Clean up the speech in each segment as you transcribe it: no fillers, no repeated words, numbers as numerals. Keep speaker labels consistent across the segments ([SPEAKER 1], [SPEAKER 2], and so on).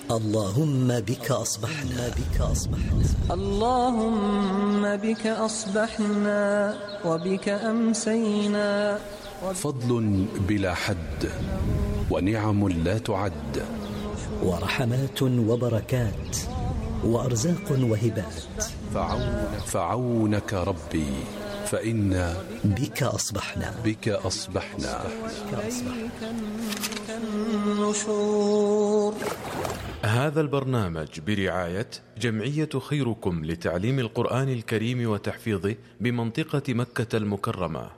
[SPEAKER 1] اللهم بك أصبحنا
[SPEAKER 2] اللهم بك أصبحنا وبك أمسينا.
[SPEAKER 3] فضل بلا حد ونعم لا تعد،
[SPEAKER 1] ورحمات وبركات وأرزاق وهبات.
[SPEAKER 3] فعونك ربي فإنا
[SPEAKER 1] بك أصبحنا
[SPEAKER 2] النشور.
[SPEAKER 4] هذا البرنامج برعاية جمعية خيركم لتعليم القرآن الكريم وتحفيظه بمنطقة مكة المكرمة.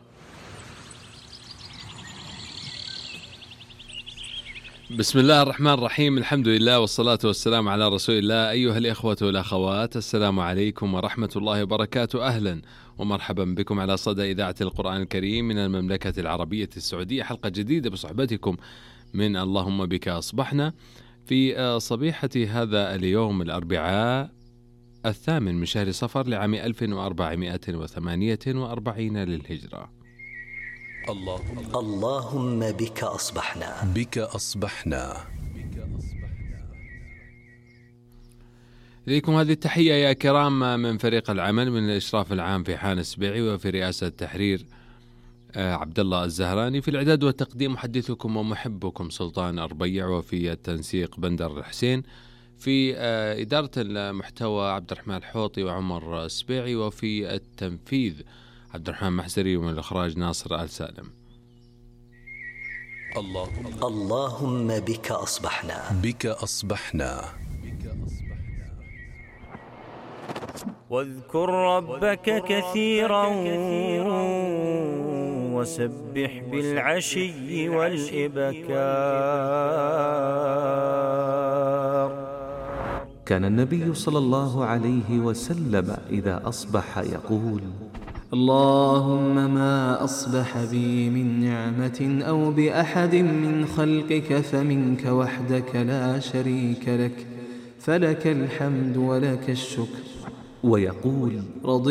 [SPEAKER 5] بسم الله الرحمن الرحيم، الحمد لله والصلاة والسلام على رسول الله. أيها الإخوة والأخوات، السلام عليكم ورحمة الله وبركاته. أهلا ومرحبا بكم على صدى إذاعة القرآن الكريم من المملكة العربية السعودية، حلقة جديدة بصحبتكم من اللهم بك أصبحنا في صبيحة هذا اليوم الأربعاء 8 من شهر صفر لعام 1448 للهجرة.
[SPEAKER 1] اللهم بك أصبحنا.
[SPEAKER 5] إليكم هذه التحية يا كرام من فريق العمل، من الإشراف العام في حان السبيعي، وفي رئاسة التحرير عبد الله الزهراني، في الإعداد والتقديم محدثكم ومحبكم سلطان أربيع، وفي التنسيق بندر الحسين، في إدارة المحتوى عبد الرحمن الحوطي وعمر السبيعي، وفي التنفيذ عبد الرحمن محزري، ومن الإخراج ناصر آل سالم.
[SPEAKER 1] اللهم بك أصبحنا.
[SPEAKER 6] واذكر ربك كثيرا وسبح بالعشي والإبكار.
[SPEAKER 7] كان النبي صلى الله عليه وسلم إذا أصبح يقول: اللهم ما أصبح بي من نعمة أو بأحد من خلقك فمنك وحدك لا شريك لك، فلك الحمد ولك الشكر. ويقول: